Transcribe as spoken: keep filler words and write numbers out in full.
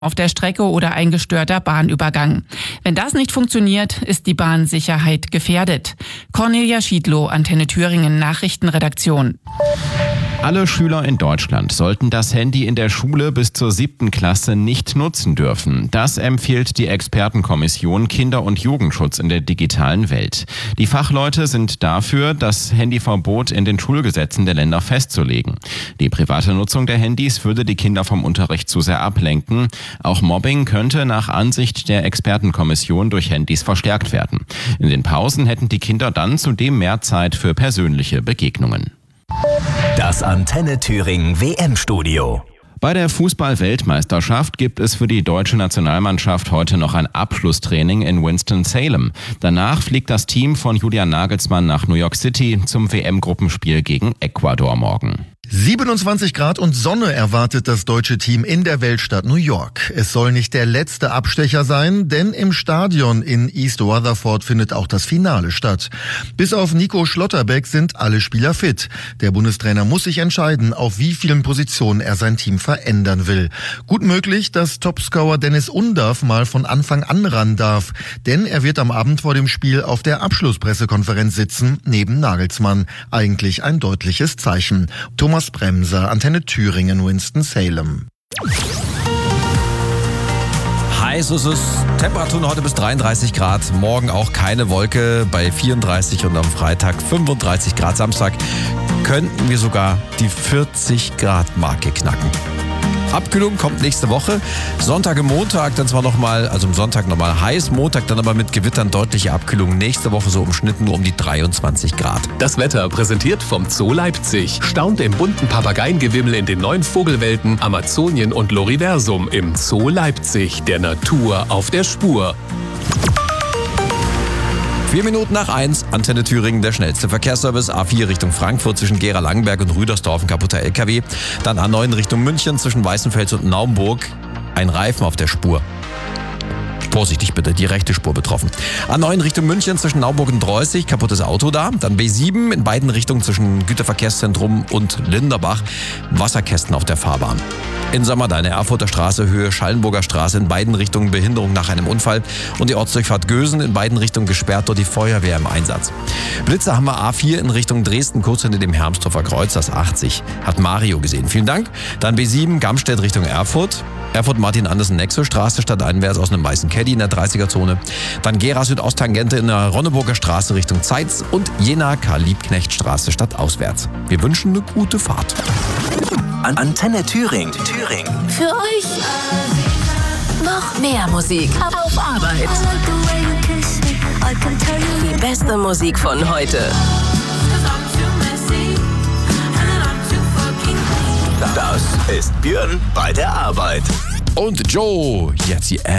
auf der Strecke oder ein gestörter Bahnübergang. Wenn das nicht funktioniert, ist die Bahnsicherheit gefährdet. Cornelia Schiedlow, Antenne Thüringen, Nachrichtenredaktion. Alle Schüler in Deutschland sollten das Handy in der Schule bis zur siebten Klasse nicht nutzen dürfen. Das empfiehlt die Expertenkommission Kinder- und Jugendschutz in der digitalen Welt. Die Fachleute sind dafür, das Handyverbot in den Schulgesetzen der Länder festzulegen. Die private Nutzung der Handys würde die Kinder vom Unterricht zu sehr ablenken. Auch Mobbing könnte nach Ansicht der Expertenkommission durch Handys verstärkt werden. In den Pausen hätten die Kinder dann zudem mehr Zeit für persönliche Begegnungen. Das Antenne Thüringen W M-Studio. Bei der Fußball-Weltmeisterschaft gibt es für die deutsche Nationalmannschaft heute noch ein Abschlusstraining in Winston-Salem. Danach fliegt das Team von Julian Nagelsmann nach New York City zum W M-Gruppenspiel gegen Ecuador morgen. siebenundzwanzig Grad und Sonne erwartet das deutsche Team in der Weltstadt New York. Es soll nicht der letzte Abstecher sein, denn im Stadion in East Rutherford findet auch das Finale statt. Bis auf Nico Schlotterbeck sind alle Spieler fit. Der Bundestrainer muss sich entscheiden, auf wie vielen Positionen er sein Team verändern will. Gut möglich, dass Topscorer Dennis Undav mal von Anfang an ran darf, denn er wird am Abend vor dem Spiel auf der Abschlusspressekonferenz sitzen, neben Nagelsmann. Eigentlich ein deutliches Zeichen. Thomas Bremser, Antenne Thüringen, Winston-Salem. Heiß ist es. Temperaturen heute bis dreiunddreißig Grad. Morgen auch keine Wolke bei vierunddreißig und am Freitag fünfunddreißig Grad. Samstag könnten wir sogar die vierzig Grad Marke knacken. Abkühlung kommt nächste Woche. Sonntag und Montag dann zwar nochmal, also am Sonntag nochmal heiß, Montag dann aber mit Gewittern deutliche Abkühlung. Nächste Woche so umschnitten nur um die dreiundzwanzig Grad. Das Wetter präsentiert vom Zoo Leipzig. Staunt im bunten Papageiengewimmel in den neuen Vogelwelten Amazonien und Loriversum im Zoo Leipzig. Der Natur auf der Spur. Vier Minuten nach eins, Antenne Thüringen, der schnellste Verkehrsservice. A vier Richtung Frankfurt zwischen Gera-Langenberg und Rüdersdorf, ein kaputter L K W. Dann A neun Richtung München zwischen Weißenfels und Naumburg, ein Reifen auf der Spur. Vorsichtig bitte, die rechte Spur betroffen. A neun Richtung München zwischen Naumburg und Dreußig, kaputtes Auto da. Dann B sieben in beiden Richtungen zwischen Güterverkehrszentrum und Linderbach, Wasserkästen auf der Fahrbahn. In Sommerdeine, Erfurter Straße, Höhe Schallenburger Straße, in beiden Richtungen Behinderung nach einem Unfall. Und die Ortsdurchfahrt Gösen in beiden Richtungen gesperrt, dort die Feuerwehr im Einsatz. Blitze haben wir A vier in Richtung Dresden, kurz hinter dem Hermsdorfer Kreuz, das achtzig. Hat Mario gesehen, vielen Dank. Dann B sieben, Gamstedt Richtung Erfurt. Erfurt Martin-Andersen-Nexo-Straße stadteinwärts aus einem weißen Caddy in der dreißiger-Zone. Dann Gera Südosttangente in der Ronneburger Straße Richtung Zeitz und Jena Karl-Liebknecht-Straße stadtauswärts. Wir wünschen eine gute Fahrt. Antenne Thüringen. Thüringen. Für euch noch mehr Musik auf Arbeit. Die beste Musik von heute. Das ist Björn bei der Arbeit. Und Joe, jetzt die